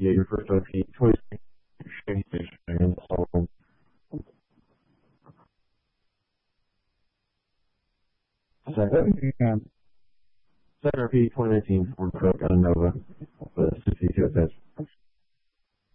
your first IP, 26 Shady Station, and so second RP 2019 on Cook on Nova with 62 assists.